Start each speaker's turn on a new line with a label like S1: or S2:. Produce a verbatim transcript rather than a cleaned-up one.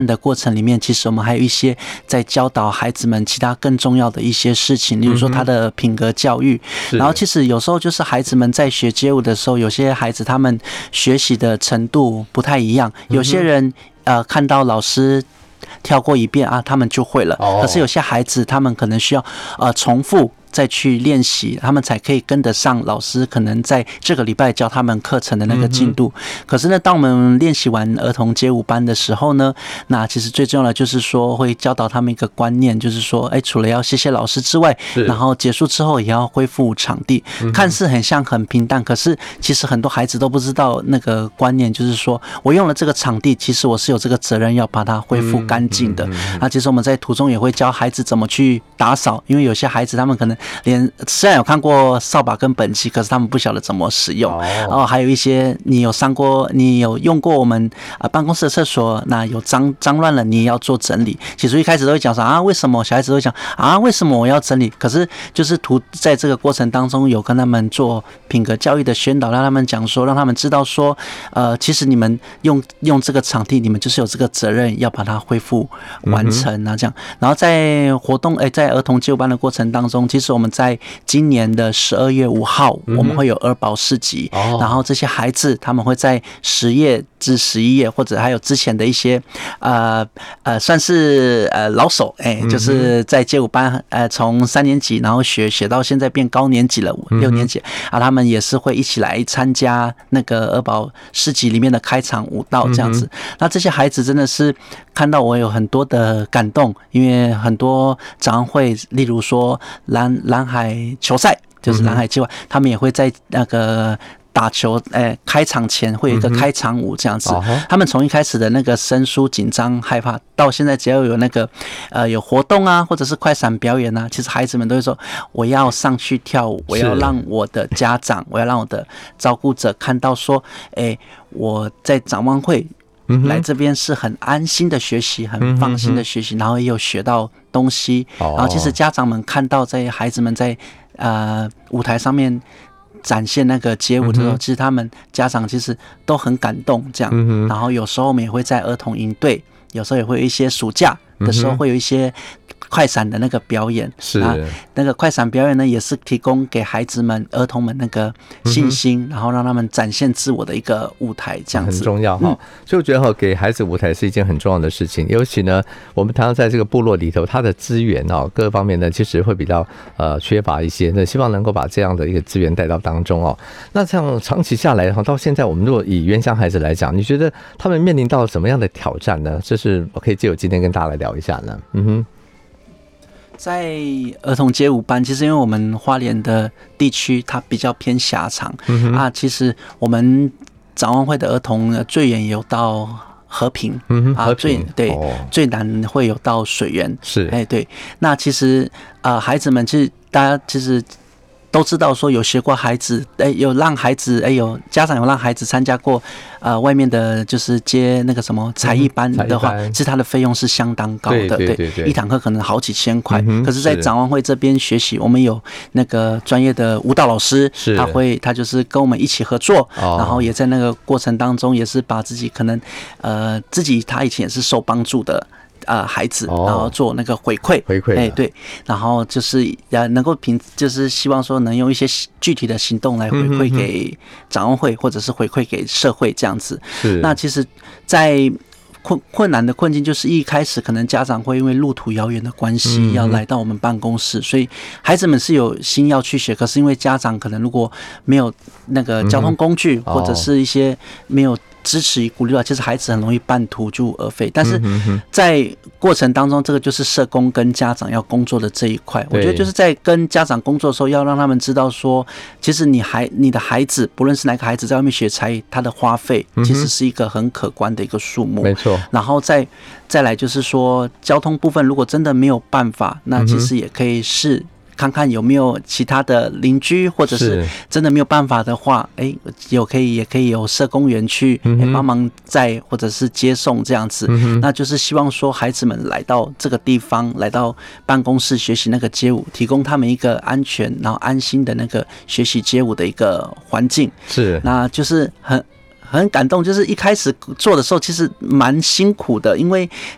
S1: 的过程里面，其实我们还有一些在教导孩子们其他更重要的一些事情，例如说他的品格教育。然后其实有时候就是孩子们在学街舞的时候，有些孩子他们学习的程度不太一样，有些人呃看到老师跳过一遍啊，他们就会了。可是有些孩子他们可能需要呃重复再去练习，他们才可以跟得上老师可能在这个礼拜教他们课程的那个进度。可是呢，当我们练习完儿童街舞班的时候呢，那其实最重要的就是说会教导他们一个观念，就是说，哎，除了要谢谢老师之外，然后结束之后也要恢复场地。看似很像很平淡，可是其实很多孩子都不知道那个观念，就是说我用了这个场地，其实我是有这个责任要把它恢复干净的。那其实我们在途中也会教孩子怎么去打扫，因为有些孩子他们可能连虽然有看过扫把跟本机，可是他们不晓得怎么使用。然后还有一些你有上过，你有用过我们啊办公室的厕所，那有脏脏乱了，你也要做整理。其实一开始都会讲说啊，为什么小孩子都会讲啊，为什么我要整理？可是就是图在这个过程当中有跟他们做品格教育的宣导，让他们讲说，让他们知道说，呃，其实你们用用这个场地，你们就是有这个责任要把它恢复完成啊，这样。然后在活动哎，在儿童街舞班的过程当中，其实我们在今年的十二月五号，我们会有儿保市集，然后这些孩子他们会在十页至十一页，或者还有之前的一些呃呃算是呃老手哎，就是在街舞班呃从三年级然后学学到现在变高年级了六年级啊，他们也是会一起来参加那个儿保市集里面的开场舞蹈这样子。那这些孩子真的是看到我有很多的感动，因为很多展会，例如说蓝蓝海球赛，就是蓝海计划，他们也会在那个打球，诶，开场前会有一个开场舞这样子。他们从一开始的那个生疏、紧张、害怕，到现在只要有那个呃有活动啊，或者是快闪表演啊，其实孩子们都会说，我要上去跳舞，我要让我的家长，我要让我的照顾者看到说，诶，我在展望会来这边是很安心的学习，很放心的学习，然后也有学到东西。然后其实家长们看到在孩子们在呃舞台上面展现那个街舞的时候，其实他们家长其实都很感动这样。然后有时候我们也会在儿童营队，有时候也会有一些暑假的时候会有一些快闪的那个表演，是那个快闪表演呢，也是提供给孩子们、儿童们那个信心，嗯、然后让他们展现自我的一个舞台，这样子
S2: 很重要哈、嗯。所以我觉得哈，给孩子舞台是一件很重要的事情，尤其呢，我们常常在这个部落里头，它的资源哦，各方面呢，其实会比较呃缺乏一些，那希望能够把这样的一个资源带到当中哦。那这样长期下来哈，到现在我们如果以原乡孩子来讲，你觉得他们面临到什么样的挑战呢？这是我可以借由今天跟大家来聊一下呢。嗯哼。
S1: 在儿童街舞班，其实因为我们花莲的地区它比较偏狭长、嗯、啊，其实我们展望会的儿童最远有到和平，嗯啊，最对、哦、最难会有到水源，
S2: 是
S1: 哎对，那其实呃孩子们其实大家其实都知道说有学过孩子，哎，有让孩子，哎，有家长有让孩子参加过，呃，外面的就是接那个什么才艺班的话，其实他的费用是相当高的，对对对，一堂课可能好几千块。嗯、可是，在展望会这边学习，我们有那个专业的舞蹈老师，他会他就是跟我们一起合作，哦、然后也在那个过程当中，也是把自己可能，呃，自己他以前也是受帮助的。呃，孩子，然后做那个回馈，
S2: 回馈，
S1: 哎，对，然后就是呃，能够凭，就是希望说能用一些具体的行动来回馈给展望会，或者是回馈给社会这样子。是，那其实，在困困难的困境，就是一开始可能家长会因为路途遥远的关系，要来到我们办公室，所以孩子们是有心要去学，可是因为家长可能如果没有那个交通工具，或者是一些没有支持与鼓励的话，其实孩子很容易半途就而废。但是在过程当中，这个就是社工跟家长要工作的这一块。我觉得就是在跟家长工作的时候，要让他们知道说，其实你孩你的孩子，不论是哪个孩子，在外面学才艺，他的花费其实是一个很可观的一个数目。没错。然后再再来就是说，交通部分如果真的没有办法，那其实也可以是。看看有没有其他的邻居，或者是真的没有办法的话，哎，有可以也可以有社工员去帮忙载或者是接送这样子。那就是希望说孩子们来到这个地方，来到办公室学习那个街舞，提供他们一个安全然后安心的那个学习街舞的一个环境。是，那就是很。很感动，就是一开始做的时候其实蛮辛苦的，因为